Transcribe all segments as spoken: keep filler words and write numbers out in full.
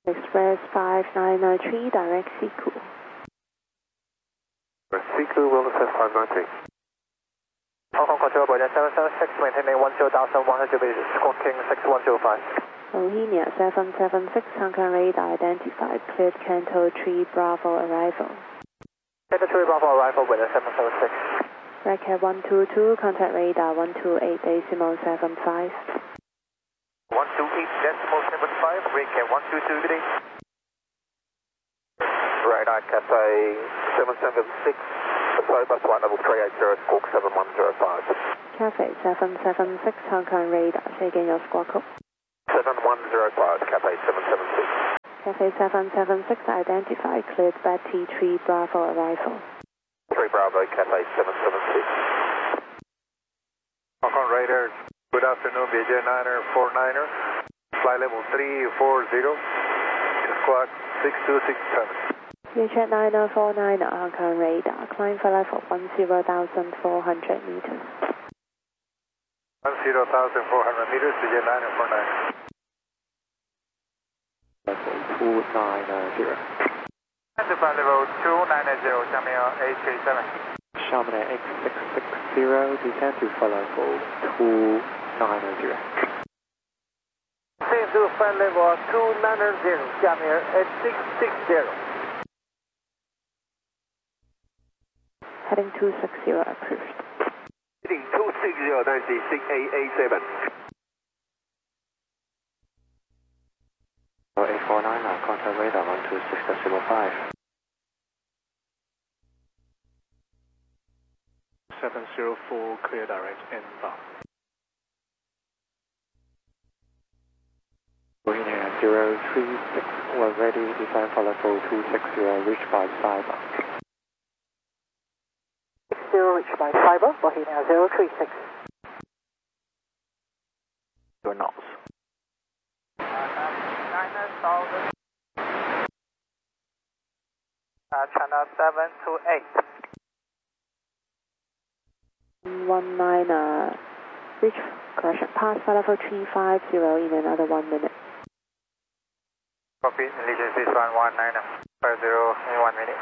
Express five nine nine three, direct Siku. Siku, Wilson five nine three. Hong Kong control, Boeing seven seven six, maintaining one zero thousand one hundred basis, squawking six one zero five. Bohemia seven seven six, Hong Kong radar identified, cleared Canto three Bravo arrival. Canto three Bravo arrival, Boeing seven seven six. Record one two two, contact radar one two eight decimal seven five. one two eight decimal seven five, record one two two, good day. Radar Cathay seven seven six, Pacific bus flight level three eight zero, squawk seven one zero five. Cathay seven seven six, Hong Kong radar, say again your squawk code. seven one zero five, Cathay seven seven six. Cathay seven seven six, identified, cleared Betty three Bravo arrival. three Bravo, Cathay seven seven six. Hong Kong radar, good afternoon, B J niner four niner, flight level three four zero, squawk six two six seven. Vietjet niner four niner, Hong Kong radar, climb for level one zero thousand four hundred meters. one zero thousand four hundred meters, B J niner four niner. Level two nine zero. To flight level two nine zero, Xiamen eight three seven. Xiamen X six six zero, descend to flight level two nine zero. Descend to flight level two nine zero, Xiamen eight six six zero. Heading two six zero approved. Heading two six zero, ninety six eight eight seven. eight four nine, contact radar one two six decimal five. seven zero four, clear direct inbound. Bohemia zero three six, we're ready, descend for level two six zero, reach by cyber. six zero, reach by cyber, Bohemia zero three six. Your nose. nine thousand. Uh, China seven two eight. One nine, uh, reach correction, pass for level three five zero in another one minute. Copy, allegiance is one one nine five zero in one minute.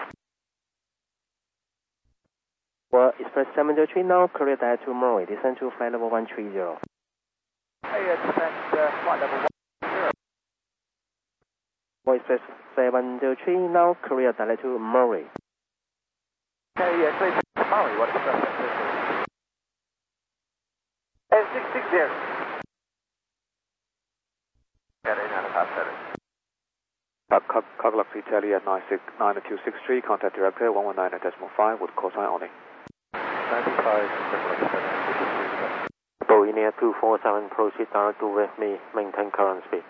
Well, Express seven zero three now, Korea direct to Murray, descend to flight level one three zero. Hey, descend uh, flight level one zero. Well, Express seven zero three now, Korea direct to Murray. Hey, yes, please, Murray, what is the N six six zero. Get in and pass seven. Coglux Italia nine two six three, contact director one one nine decimal five with cosine only. ninety-five, Bohemia two four seven, proceed direct to with me, maintain current speed.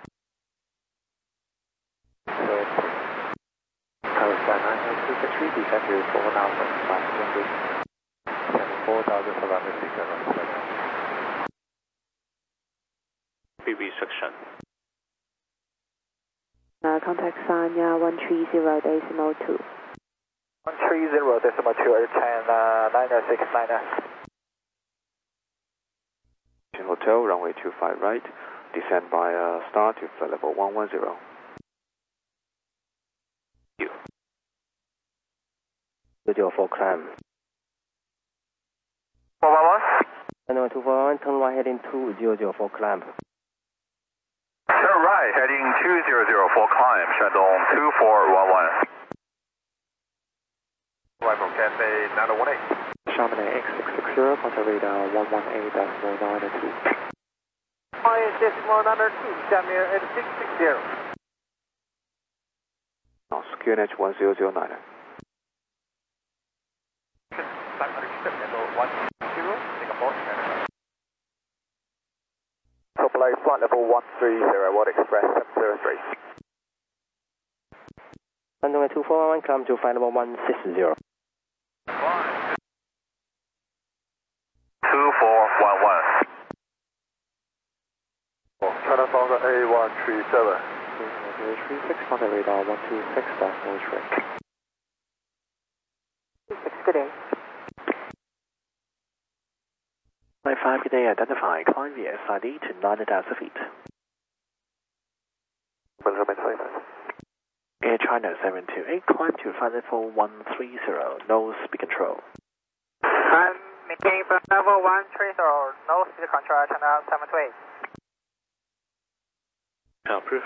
Cosine nine two six three, descend to four thousand five hundred. four thousand five hundred sixty-seven. B B section. Uh, contact Sanya one three zero decimal two. one three zero decimal two, Air China nine six nine. Hotel, runway two five right, descend by uh, star to flight level one one zero. You. two zero four climb. one one one. Runway two four one, turn right heading two zero zero four climb. Turn right, heading two zero zero four, climb, Shandong two four one one. Arrival Cathay nine one eight. Xiamen X six six zero, contact radar one one eight decimal nine two. Flying decimal number two, Xiamen eight six six zero. Now, Q N H one zero zero nine. Below flight level one three zero, Watt Express seven zero three. Runway two four one, climb to flight level one six zero. two four one one. China Falcon A one three seven. zero three six, contact radar one two six decimal three. six, good day. nine five, good day, identify, climb the S I D to nine thousand feet. Air China seven two eight, climb to flight level one three zero, no speed control. I'm maintaining flight level one three zero, no speed control, China seven two eight. Approve.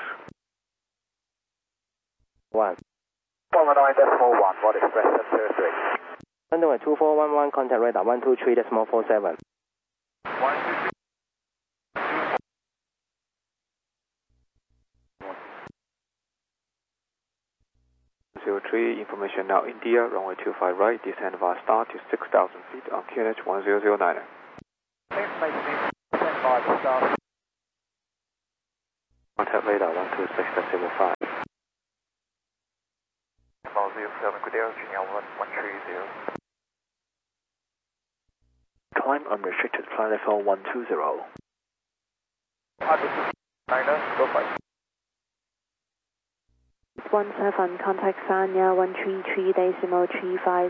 one. one one nine decimal one, what express seven zero three. Runway two four one one, contact radar one two three decimal four seven. one two three. zero three, information now India, runway two five right, descend via star to six thousand feet on Q N H one zero zero nine. Contact radar one two six decimal five. zero seven, good day, Virginia one three zero. Climb unrestricted flight level one two zero. Niner, go five. one seven, contact Sanya one three three decimal three five.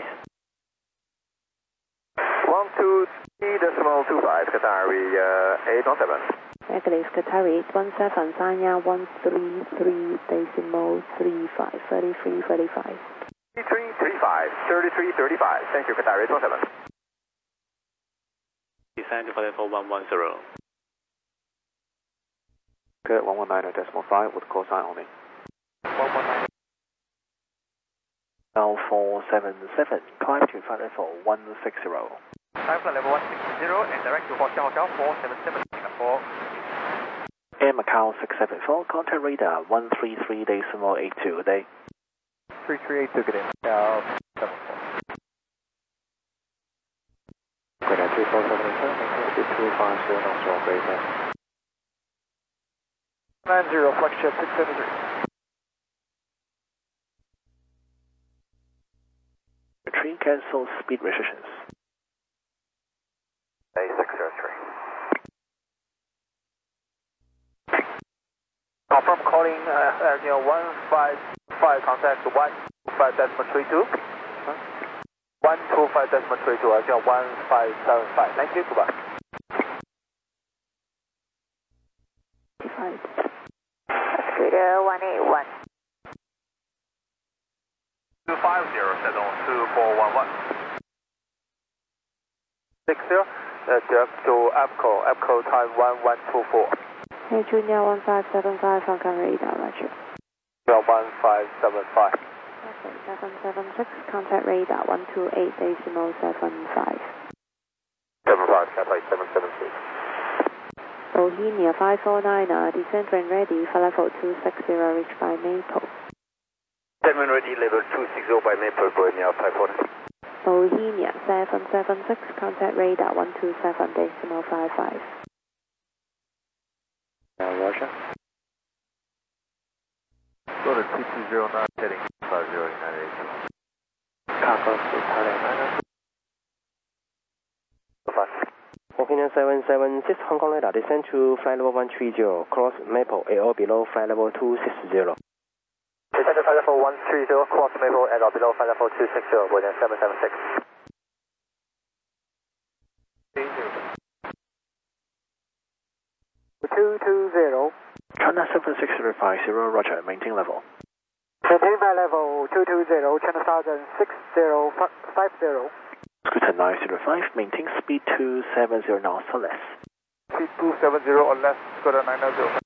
one two three decimal two five, Qatari uh, eight one seven. Negative, Qatari eight one seven, Sanya one three three decimal three five, thirty-three thirty-five. thirty-three thirty-five, thirty-three thirty-five, thank you, Qatari eight one seven. Descend to flight level one one zero. Good, one one nine decimal five with call sign only. one one nine. Now four seven seven, climb to flight level one six zero. Climb flight level one six zero and direct to Hotel Hotel four seven seven, Singapore. Air Macau six seven four, contact radar one three three decimal eight two, good day. three three eight two, good day. Hotel seven four. Good day, three four seven eight seven, maintain speed two five zero knots, wrong base. nine zero, flagship six seven three. Tree cancel speed restrictions. A six zero three. Confirm calling uh, uh, you know, one five five, contact one two five decimal three two. one two five decimal three two, uh, one five seven five. Thank you, goodbye. Scooter one eight one. two five zero, set on two four one one. six zero, uh, direct to APCO, APCO time one one two four. Hey Junior one five seven five, Falcon radar, roger. one five seven five. Okay, seven seven six, contact radar one two eight decimal seven five. seven five, Cathay seven seven six. Bohemia five four nine, uh, descent when ready, flight level two six zero, reached by Maple. Seven ready, level two six zero by Maple, Bohemia five four nine. Bohemia seven seven six, contact radar one two seven decimal five five. Uh, Roger. Go to two two zero nine, heading five zero nine eight two. Cargo to Thailand nine. Opinion seven seven six, Hong Kong radar, descend to flight level one three zero, cross Maple, A O below flight level two six zero. Descend to flight level one three zero, cross Maple, and below flight level two six zero, Boeing seven seven six. two two zero. China seven six zero five zero, roger, maintain level. Maintain flight level two two zero, China Southern six zero five zero. Scooter nine zero five, maintain speed two seven zero knots or less. Speed two seven zero or less, Scooter nine zero.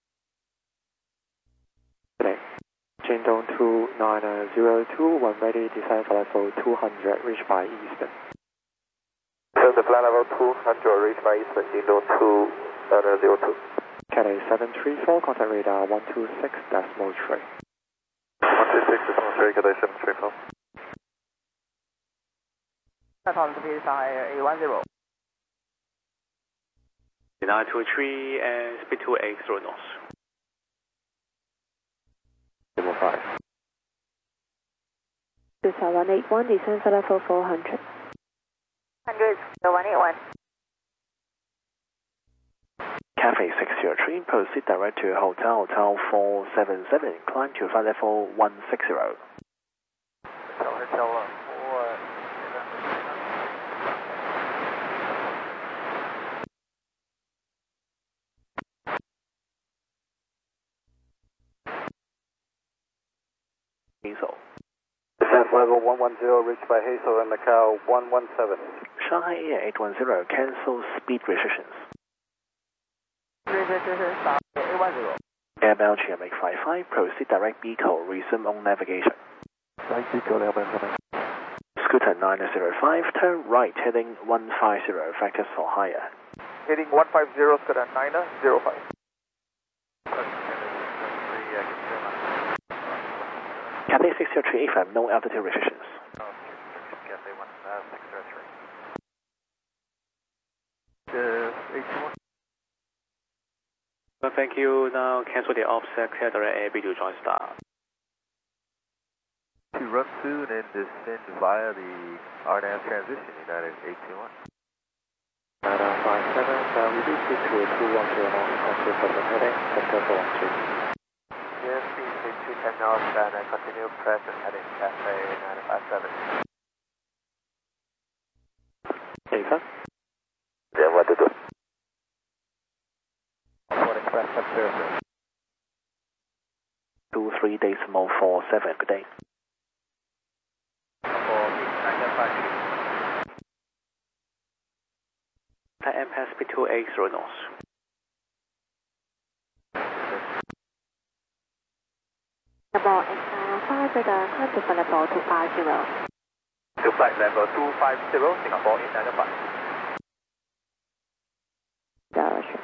Good day. Jingdong two nine zero two, one ready, descend flight level two hundred, reach by Eastern. So the flight level two hundred, reach by Eastern, Jingdong two nine zero two. Cathay seven three four, contact radar one two six decimal three. one two six decimal three, Cathay seven three four. Platform speed Shanghai eight one zero. nine two three and speed two eight zero knots. Level five. Scooter one eight one, descend flight level four hundred. one hundred, one eight one. Cathay six zero three, proceed direct to Hotel Hotel four seven seven, climb to flight level one six zero. Hotel Hotel four. Hazel. Descent level one one zero reached by Hazel and Macau one one seven. Shanghai Air eight one zero, cancel speed restrictions. Restrictions start eight one zero. Air Belgium eight five five, proceed direct B code, resume on navigation. Scooter nine zero five, turn right, heading one five zero, factors for higher. Heading one five zero, Scooter nine zero five. Cathay six zero three A F M, no altitude restrictions. Cathay one six zero three. Well, thank you. Now cancel the offset, clear direct A B to join star. To run soon and descend via the R N A V transition, United eight two one. Nine five seven, uh, we do see to two one zero nine, control for the heading, sector four one two. Yes, please two ten knots and uh, continue present heading Cathay nine five seven. Okay, sir. Then what to do? For express observer. Two three decimal four seven, good day. I am past speed two eight zero knots. About five with a climb to flight level two five zero. To flight level two five zero, Singapore eight nine five. Direction.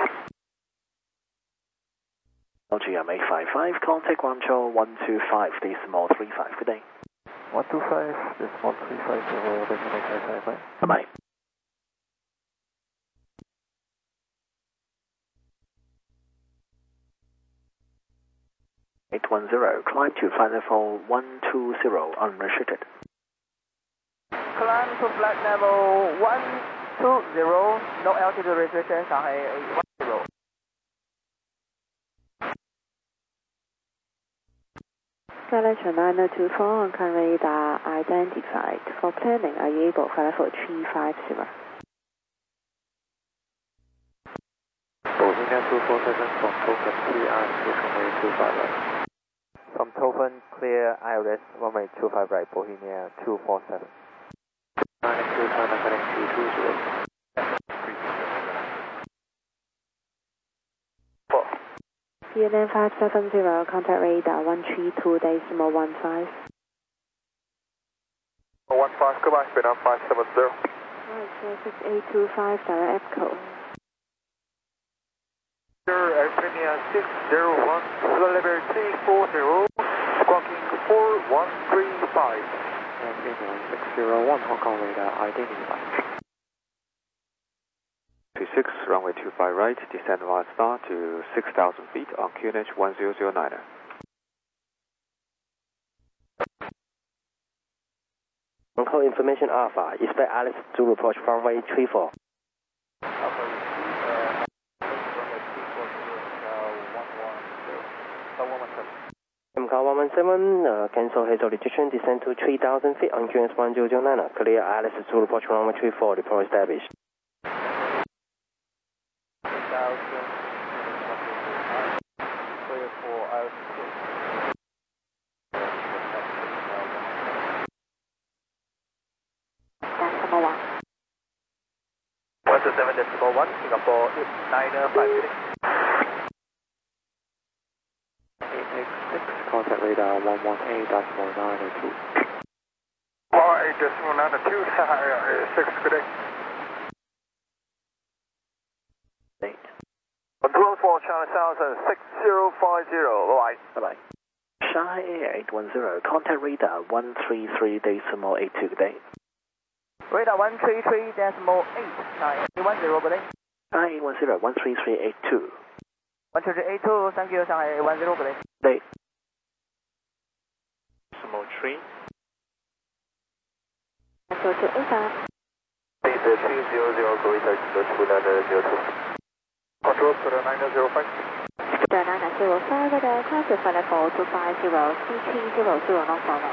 Belgium eight five five, contact Guangzhou one two five decimal three five, good day. one two five, decimal three five zero, decimal five five five. Bye-bye. eight one zero, climb to flight level one two zero, unrestricted. Climb to flight level one two zero, no altitude restriction, Shanghai eight one zero. Skyline nine two four on current radar identified. For planning, are you able flight level three five zero? Bohemia two four seven from Token clear I R S runway two five right. From Token clear I R S runway two five right, Bohemia two four seven. nine two China heading two two zero. C N N five seven zero, contact radar one three two decimal one five. one five, goodbye, speed on five seven zero. Right, so six eight two five, direct echo. Armenia six zero one, level three four zero, squawking four one three five. Armenia six zero one, Hong Kong radar identified. two six, runway two five right, descend via star to six thousand feet on Q N H one zero zero nine. On call information Alpha, expect Alice to approach runway three four. Macau one one seven, uh, cancel Hazel rejection, descend to three thousand feet on Q N H one zero zero nine, clear Alice to approach runway three four, deploy established. Decimal one. one two seven decimal one, Singapore eight nine five six. eight eight six, contact radar one one eight decimal nine two. one eight decimal nine two, six, good day. Eight. Control for China South six zero five zero, bye bye. Bye-bye. Shanghai Air eight one zero, contact radar one three three decimal eight two, good day. Radar one three three decimal eight nine one zero, good day. Shanghai eight one zero, one three three eight two. one three three eight two, thank you, Shanghai eight one zero, good day. Day. Decimal three. So to A F M. Please three zero zero, go research to two nine zero two. Control to the nine zero five. The nine zero five with a climb to flight level two five zero, C three zero zero, no problem.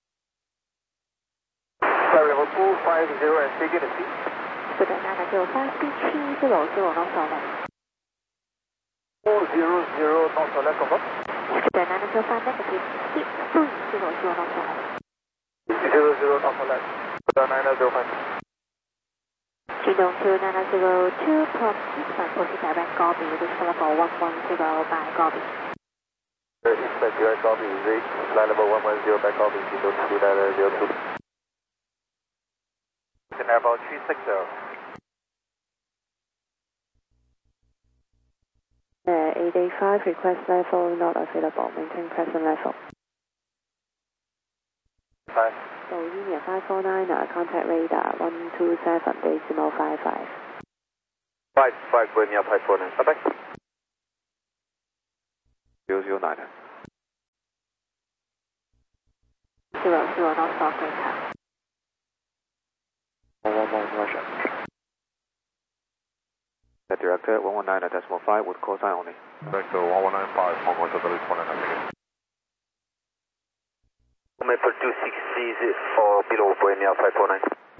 Flight level two five zero and begin to speed. So the nine zero five, C three zero zero, no problem. four zero zero, not so left of us. The nine zero five, negative. keep keep three zero zero knots ahead. zero zero knots left. nine zero five. Jingdong two nine zero two, from eastbound proceed direct Gobi, reach flight level one one zero by Gobi. Eastbound direct Gobi, reach flight level one one zero by Gobi, Jingdong two nine zero two. Airborne three six zero. Uh, eight eight five, request level not available. Maintain present level. Five. Bohemia five four nine, uh, contact radar one two seven decimal five five. Five five Bohemia five four nine. Bye bye. Zero zero nine. Zero zero knots off radar. one one one Russia. The director one one nine decimal five with call sign only. Director one one nine five, Hong Kong Total is one nine nine. For two six zero or below Bohemia five four nine.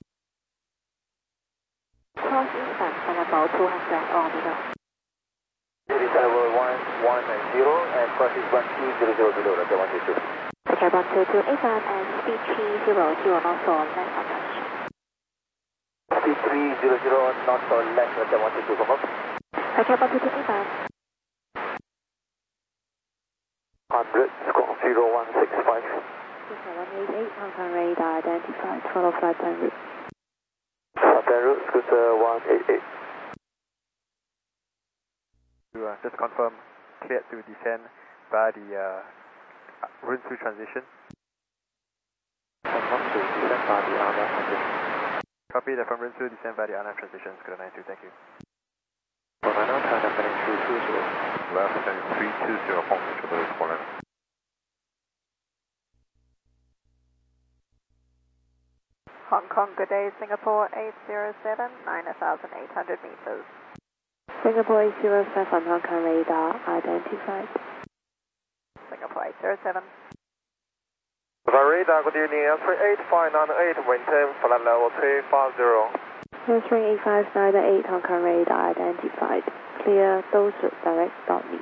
Cross eastbound flight level two hundred or below. It is level one one zero and cross is one two zero zero below, that's one two two. Okay, one two two eastbound and speed three zero zero knots or less on touch. Speed three zero zero knots or less, that's one two two, come up. Okay, one two two eastbound. one hundred, score zero one six five. one eight eight, Hong Kong radar identified. Follow flight plan route. Flight plan route, scooter one eight eight. To uh, just confirm, cleared to descend via the uh, Rinsu transition. Confirm to descend via the R N A transition. Copy that from Rinsu, descend via the R N A transition, Scooter nine two, thank you. Well, I know China heading three two zero. Left heading three two zero, Hong Kong Total is one nine. Hong Kong, good day, Singapore eight zero seven, nine thousand eight hundred meters. Singapore eight zero seven, Hong Kong radar identified. Singapore eight zero seven. The radar, good evening, Airstream eight five nine eight, maintain flight level three five zero. Airstream eight five nine eight, Hong Kong radar identified. Clear, those direct dot me.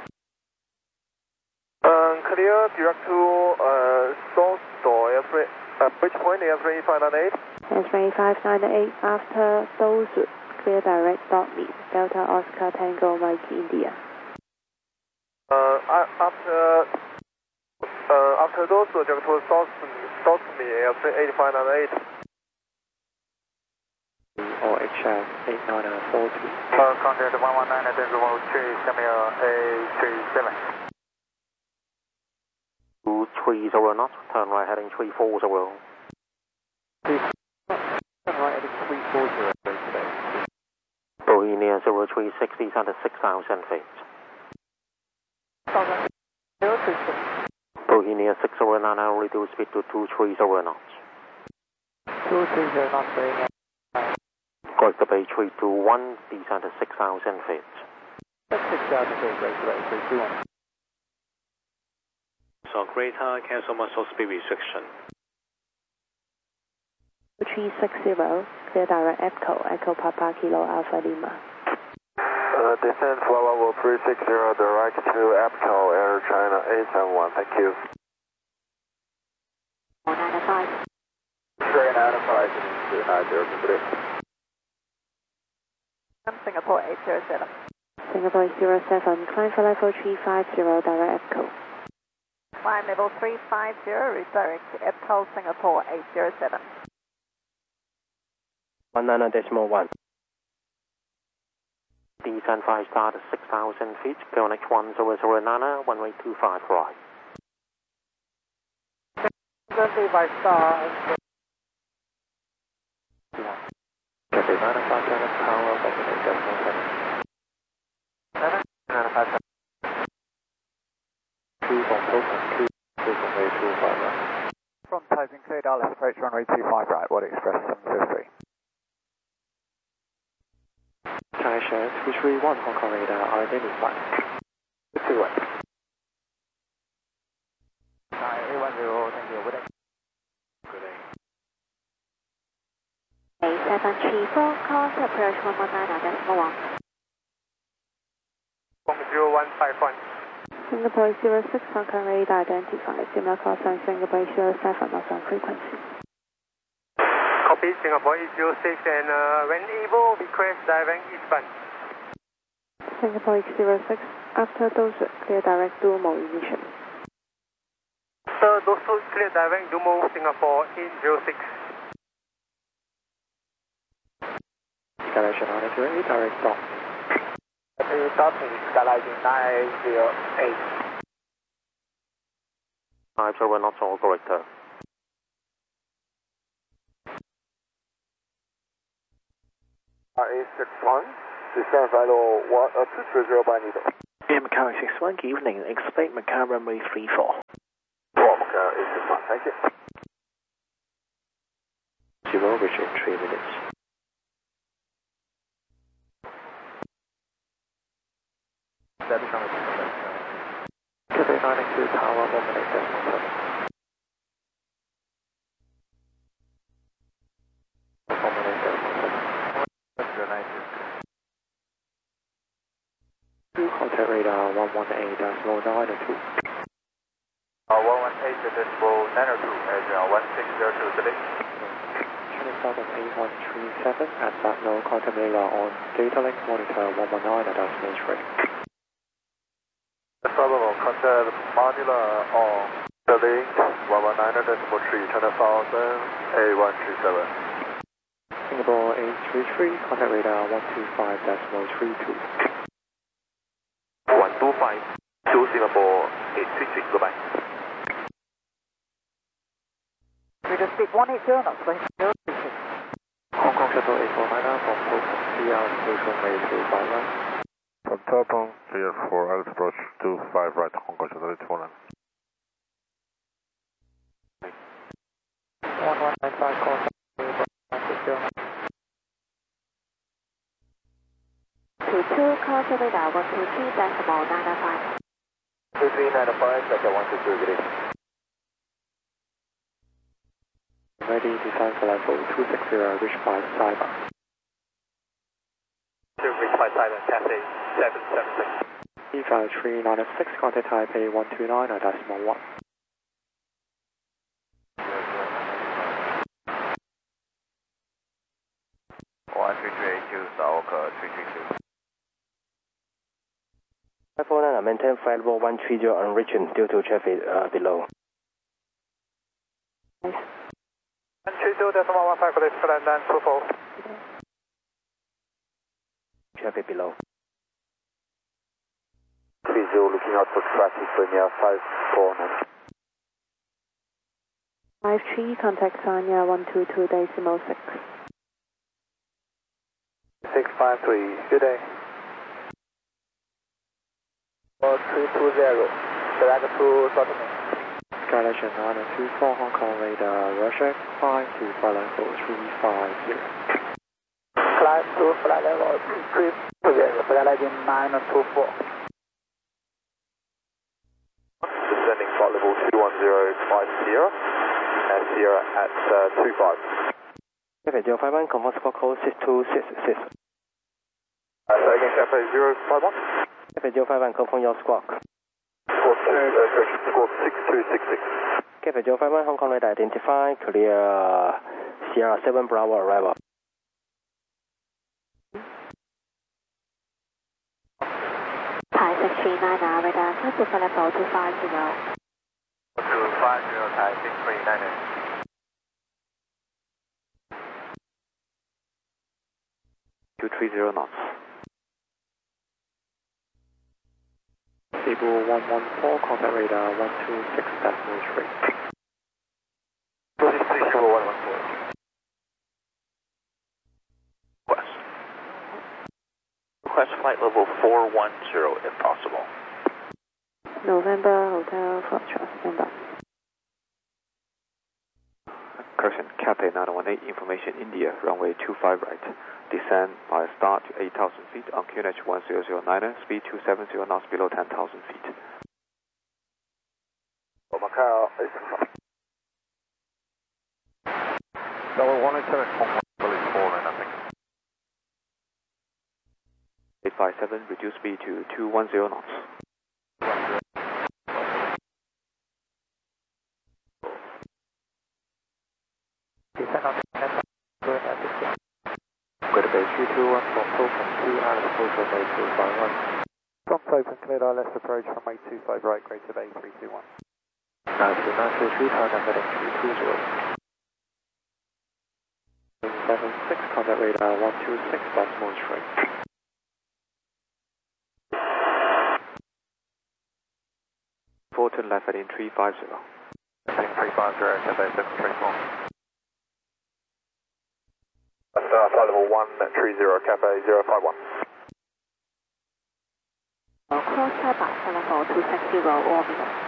Um, clear, direct to uh, source door, Airstream, uh, which point, Airstream eight five nine eight? Airstream eight five nine eight, after those clear direct dot me. Delta Oscar Tango Mike India. Uh, after, uh, after those, direct to source, source me, Airstream eight five nine eight. Or H F eight nine four two. Uh, contact one one nine decimal three, Samuel eight three seven. two three zero knots, turn right heading three four zero. Turn right heading three four zero today. Bohemia zero three six, descend at six thousand feet. Bohemia six zero nine, reduce speed to two three zero knots. two three zero knots, Bohemia. Greater Bay three two one, descend at six thousand feet. That's six thousand feet, Greater Bay three two one. So Greater, cancel muscle speed restriction. three six zero, clear direct Echo, Echo Papa Kilo Alpha Lima. Uh, descend flight level three six zero, direct to Apco, Air China eight seven one, thank you. four nine five. three nine five, two nine zero three. Singapore eight zero seven. Singapore eight zero seven, climb for level three five zero, direct Echo. Climb level three five zero, redirect to Epcot Singapore eight zero seven. one nine decimal one. Descend five star to six thousand feet, K one X one zero zero nine, one way two five right. five star. Copy, nine five seven, power, dominate, decimal seven. nine five seven. two from Token, two, two from way two five right. From Taiping clear, Dallas approach runway two five right, Water Express seven fifty. Taisha two three one, Hong Kong radar identified. two one. nine eight one zero, thank you, good day. Good day. eight seven three four, course approach one one nine decimal one. zero one five one. Singapore eight zero six, Hong Kong radar identified. Similar call sign Singapore eight zero seven, knots on frequency. Copy Singapore eight zero six and uh, when able, request direct eastbound. Singapore eight zero six, after Dosu, clear direct Duomo initially. After Dosu, clear direct Duomo Singapore eight zero six. Escalation nine zero eight, direct stop. Stopping, escalating nine zero eight. nine zero one knots on corrector. R A six one, descend final one, uh, two three zero by needle. Yeah, Macau six one, good evening. Expect Macau runway three four. four, Macau eight six one, thank you. Zero, reach in three minutes. That is coming from Cathay nine two tower, one minute, decimal seven. one minute, decimal seven. Two, contact radar one one eight, decimal nine two. Uh, one one eight, decimal nine two, as one six zero two, delay. Channel Southern eight one three seven, at that low, contact radar on data link, monitor one one nine, decimal three. Southern contact Manila on the link one one nine decimal three, Channel Southern eight one three seven. Singapore eight three three, contact radar one two five, decimal three two. one two five, to Singapore eight three three, goodbye. We just speak one eight zero knots, please. Hong Kong Shuttle eight four nine from Topong, C R station May two five nine. From Topong, clear for Alice approach two five right, Hong Kong Shuttle eight four nine. one one nine five, contact radar two two, contact radar one two three, decimal nine five. two three nine five, second one two three, delay. Ready, design for level two six zero, reach by Cyber. To reach by silent, Cathay seven seven six. E five three nine six, contact Taipei one two nine, decimal one. one three three eight two, South three three two. five four nine, maintain flight level one three zero on region due to traffic uh, below. one three two, decimal one five, for this flight nine two four. Traffic below. three zero, looking out for traffic, Premier five four nine. five three, contact Sanya one two two, decimal six. six five three, good day. four three two zero, drag to Tottenham. Escalation nine two four, Hong Kong radar, Russia, five to flight level three five zero. Flight to flight level three five zero, flight level nine two four. Descending flight level two one zero five zero, and Sierra at uh, two five. Cathay zero five one, confirm squawk code six two six six. Uh, so again, Cathay zero five one. Cathay zero five one, confirm your squawk. Squawk six two six six. Cathay zero five one, Hong Kong radar identify, clear Sierra seven Bravo arrival. Thai six three nine, radar, clear to flight level two five zero. two five zero, Thai six three nine. two three zero knots. Table one one four, contact radar one two six, decimal three. This is three zero one one four. Request. Request flight level four one zero if possible. November, Hotel, Foxtrot, stand by. Correction, Cathay nine one eight, information India, runway two five right. Descend by start to eight thousand feet on Q N H one zero zero nine, speed two seven zero knots below ten thousand feet. Oh, Macau, it's Tower one eight seven, Hong Kong, police four nine, I think. eight five seven, reduce speed to two one zero knots. second contact, going at this one. Good base three two one from Fulton to Alice Fulton Bay two five one. From Fulton, cleared I L S approach from eight two five right, greater Bay three two one. Altitude nine three three, target heading three two zero. seven six, contact radar one two six, bus moon straight. Fulton left heading three five zero. Heading three five zero, Cafe seven three four. That's uh, flight level one three zero, Cafe zero five one. Cross Taiwan, flight level two six zero, Orbital.